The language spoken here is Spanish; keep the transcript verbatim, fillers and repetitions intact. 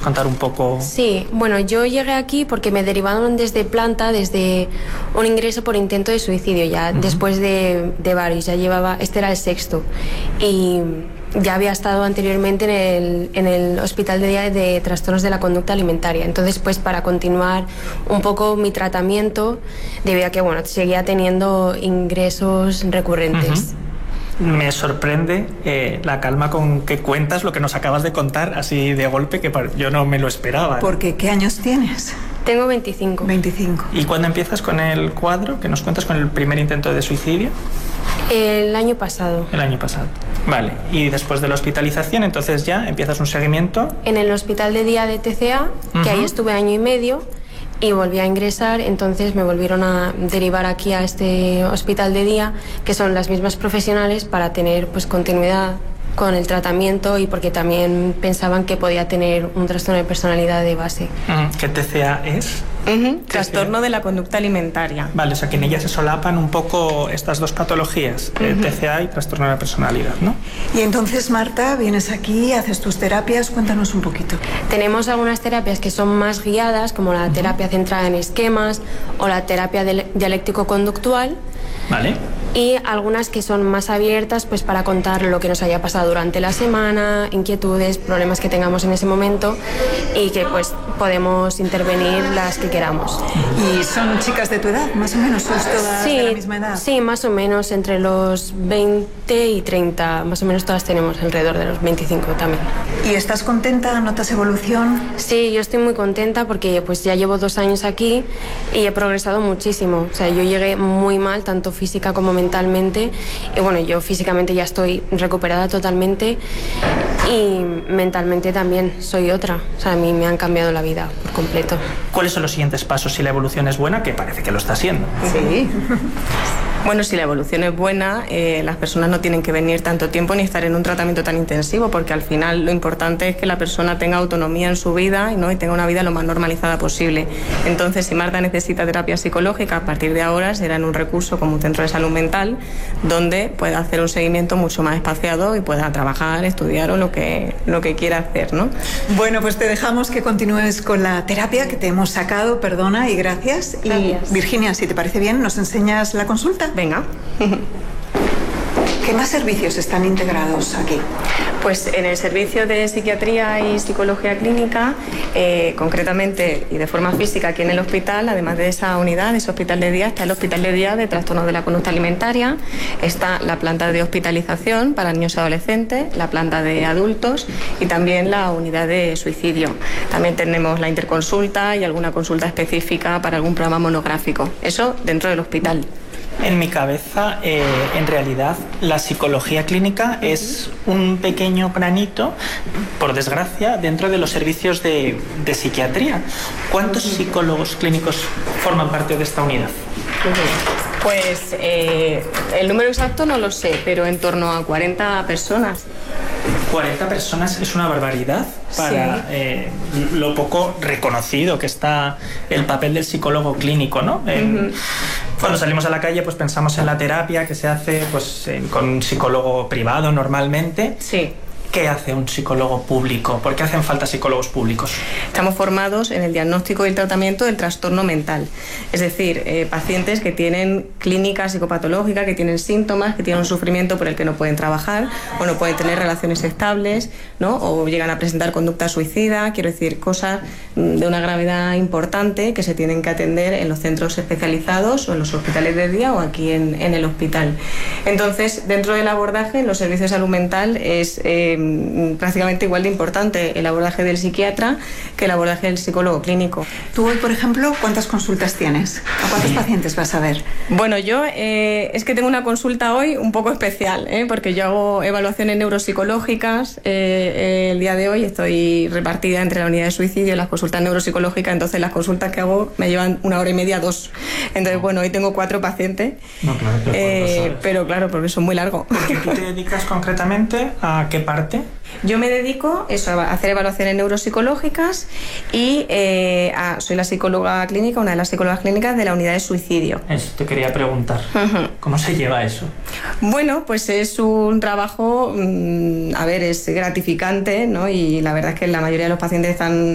contar un poco? Sí, bueno, yo llegué aquí porque me derivaron desde planta, desde un ingreso por intento de suicidio, ya uh-huh. después de, de varios, ya llevaba, este era el sexto, y ya había estado anteriormente en el, en el hospital de día de trastornos de la conducta alimentaria. Entonces, pues para continuar un poco mi tratamiento, debido a que, bueno, seguía teniendo ingresos recurrentes. Uh-huh. Me sorprende eh, la calma con que cuentas lo que nos acabas de contar, así de golpe, que yo no me lo esperaba. Porque, ¿qué años tienes? Tengo veinticinco. veinticinco. ¿Y cuándo empiezas con el cuadro? ¿Que nos cuentas con el primer intento de suicidio? El año pasado. El año pasado. Vale. Y después de la hospitalización, entonces ya empiezas un seguimiento. En el hospital de día de T C A, uh-huh. que ahí estuve año y medio, y volví a ingresar, entonces me volvieron a derivar aquí a este hospital de día, que son las mismas profesionales, para tener pues continuidad con el tratamiento y porque también pensaban que podía tener un trastorno de personalidad de base. ¿Qué T C A es? Uh-huh. Trastorno de la conducta alimentaria. Vale, o sea que en ella se solapan un poco estas dos patologías, uh-huh. eh, T C A y trastorno de la personalidad, ¿no? Y entonces, Marta, vienes aquí, haces tus terapias, cuéntanos un poquito. Tenemos algunas terapias que son más guiadas, como la uh-huh. terapia centrada en esquemas o la terapia dialéctico-conductual. Vale. Y algunas que son más abiertas, pues para contar lo que nos haya pasado durante la semana, inquietudes, problemas que tengamos en ese momento, y que pues podemos intervenir las que queramos. ¿Y son chicas de tu edad, más o menos? ¿Sois todas sí, de la misma edad? Sí, más o menos entre los veinte y treinta, más o menos todas tenemos alrededor de los veinticinco también. ¿Y estás contenta? ¿Notas evolución? Sí, yo estoy muy contenta porque pues ya llevo dos años aquí y he progresado muchísimo. O sea, yo llegué muy mal, tanto física como mentalmente, y bueno, yo físicamente ya estoy recuperada totalmente y mentalmente también soy otra. O sea, a mí me han cambiado la vida por completo. ¿Cuáles son los siguientes pasos si la evolución es buena? Que parece que lo está siendo. Sí. Bueno, si la evolución es buena, eh, las personas no tienen que venir tanto tiempo ni estar en un tratamiento tan intensivo, porque al final lo importante es que la persona tenga autonomía en su vida, ¿no? Y tenga una vida lo más normalizada posible. Entonces, si Marta necesita terapia psicológica, a partir de ahora será en un recurso como un centro de salud mental, donde pueda hacer un seguimiento mucho más espaciado y pueda trabajar, estudiar o lo que, lo que quiera hacer, ¿no? Bueno, pues te dejamos que continúes con la terapia que te hemos sacado, perdona y gracias. Gracias. Y Virginia, si te parece bien, ¿nos enseñas la consulta? Venga. ¿Qué más servicios están integrados aquí? Pues en el servicio de psiquiatría y psicología clínica, eh, concretamente y de forma física aquí en el hospital, además de esa unidad, de ese hospital de día, está el hospital de día de trastornos de la conducta alimentaria, está la planta de hospitalización para niños y adolescentes, la planta de adultos y también la unidad de suicidio. También tenemos la interconsulta y alguna consulta específica para algún programa monográfico. Eso dentro del hospital. En mi cabeza, eh, en realidad, la psicología clínica es un pequeño granito, por desgracia, dentro de los servicios de, de psiquiatría. ¿Cuántos psicólogos clínicos forman parte de esta unidad? Pues eh, el número exacto no lo sé, pero en torno a cuarenta personas. cuarenta personas es una barbaridad para sí. eh, lo poco reconocido que está el papel del psicólogo clínico, ¿no? En, uh-huh. Cuando salimos a la calle, pues pensamos en la terapia que se hace pues, en, con un psicólogo privado normalmente. Sí. ¿Qué hace un psicólogo público? ¿Por qué hacen falta psicólogos públicos? Estamos formados en el diagnóstico y el tratamiento del trastorno mental. Es decir, eh, pacientes que tienen clínica psicopatológica, que tienen síntomas, que tienen un sufrimiento por el que no pueden trabajar o no pueden tener relaciones estables, ¿no? O llegan a presentar conducta suicida, quiero decir, cosas de una gravedad importante que se tienen que atender en los centros especializados o en los hospitales de día o aquí en, en el hospital. Entonces, dentro del abordaje, en los servicios de salud mental es eh, prácticamente igual de importante el abordaje del psiquiatra que el abordaje del psicólogo clínico. Tú hoy, por ejemplo, ¿cuántas consultas tienes? ¿A cuántos pacientes vas a ver? Bueno, yo eh, es que tengo una consulta hoy un poco especial, ¿eh? Porque yo hago evaluaciones neuropsicológicas. Eh, el día de hoy estoy repartida entre la unidad de suicidio y las consultas neuropsicológicas, entonces las consultas que hago me llevan una hora y media, dos. Entonces, bueno, hoy tengo cuatro pacientes. No, claro, pero, eh, pero claro, porque son muy largos. ¿Porque tú te dedicas concretamente a qué parte? Yo me dedico eso, a hacer evaluaciones neuropsicológicas y eh, a, soy la psicóloga clínica, una de las psicólogas clínicas de la unidad de suicidio. Eso te quería preguntar. Uh-huh. ¿Cómo se lleva eso? Bueno, pues es un trabajo, mmm, a ver, es gratificante, ¿no? Y la verdad es que la mayoría de los pacientes están